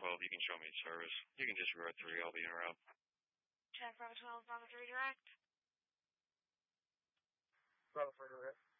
12, you can show me service. You can disregard 3, I'll be en route. Check Bravo 12, Bravo 3 direct. Bravo 3 direct.